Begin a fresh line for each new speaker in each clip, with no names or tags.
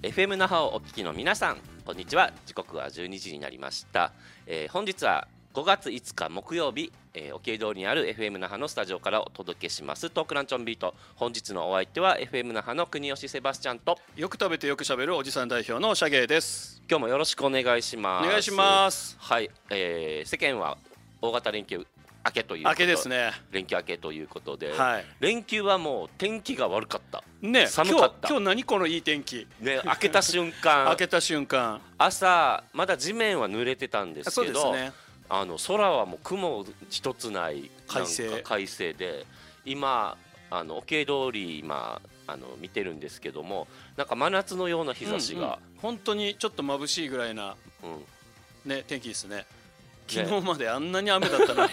FM 那覇をお聞きの皆さん、こんにちは。時刻は12時になりました。本日は5月5日木曜日、沖通りにある FM 那覇のスタジオからお届けしますトークランチョンビート。本日のお相手は FM 那覇の国吉セバスチャンと、
よく食べてよくしゃべるおじさん代表のシャゲーです。
今日もよろしくお願いします。
お願いします。
はい、世間は大型連休明けということ、
明けですね。
連休明けということで、
はい、
連休はもう天気が悪かった
ね。
寒かった。
今日何このいい天気
ね、明けた瞬間
明けた瞬間、
朝まだ地面は濡れてたんですけど、
そうですね、
空はもう雲一つない
快晴
で、今沖通り今見てるんですけども、なんか真夏のような日差しが、
本当にちょっと眩しいぐらいな、ね、天気ですね。昨日まであんなに雨だったのに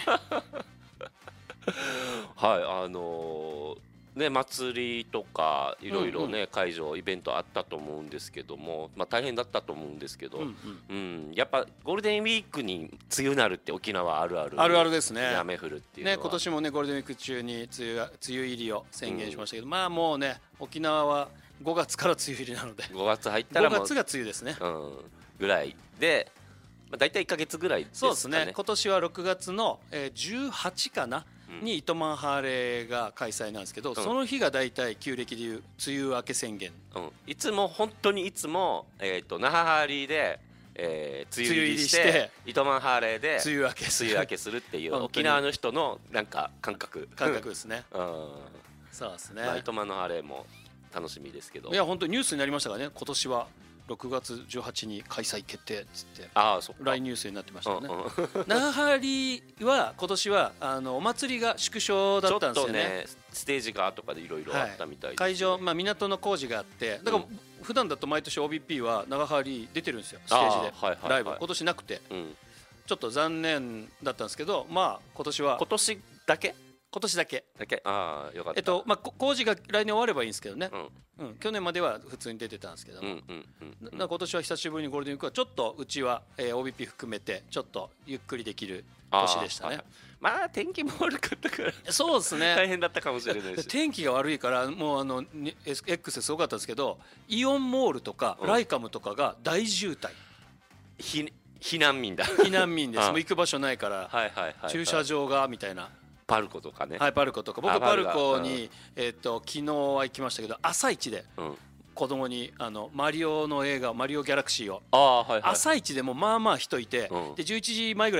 はいね、祭りとかいろいろね、会場イベントあったと思うんですけども、大変だったと思うんですけど、やっぱゴールデンウィークに梅雨なるって沖縄あるある
ですね。
雨降るっていうのは
ね、今年もねゴールデンウィーク中に梅雨入りを宣言しましたけど、まあもうね沖縄は5月から梅雨入りなので、
5月入ったらもう
5月が梅雨ですね、
ぐらいで、だいたい1ヶ月ぐらいですかね。
そうですね。今年は6月の18かなに糸満ハーレーが開催なんですけど、その日がだいたい旧暦でいう梅雨明け宣言、
いつも本当にいつも那覇ハーリーで梅雨入りして糸満ハーレーで
梅雨明け
するっていう沖縄の人のなんか感覚
ですね。そうですね。
糸満のハーレーも楽しみですけど、
いや本当にニュースになりましたからね。今年は6月18日に開催決定っつってLINEニュースになってましたよね。那覇リは今年はお祭りが縮小だったんですよね。
ちょっとねステージがとかでいろいろあったみたいです、
会場、港の工事があって、だから普段だと毎年 OBP は那覇リ出てるんですよ、ステージでライブ。今年なくてちょっと残念だったんですけど、今年は
今年だけ
あ
あ、よかった。
工事が来年終わればいいんですけどね、去年までは普通に出てたんですけども、今年は久しぶりにゴールデンウィークはちょっとうちは OBP 含めてちょっとゆっくりできる年でしたね。
天気も悪かったから
そうですね、
大変だったかもしれないし
天気が悪いからもうX ですごかったですけど、イオンモールとかライカムとかが大渋滞。
避難民です。
もう行く場所ないから駐車場がみたいな。
パルコとかね。
パルコとか、僕パルコに昨日は行きましたけど、朝一で子供にマリオの映画マリオギャラクシーを朝一でもまあまあ人いて、で11時前ぐらい